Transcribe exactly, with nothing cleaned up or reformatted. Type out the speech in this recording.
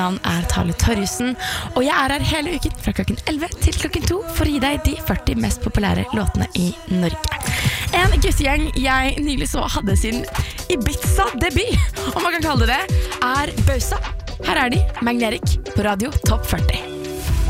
navn er Tale Torjussen, og jeg er her hele uken fra klokken elleve til klokken to for å gi deg de førti mest populære låtene i Norge. En guttegjeng jeg nylig så hadde sin Ibiza-debut, om man kan kalle det det, er Bausa. Her er de, Magnetic, på Radio Topp førti.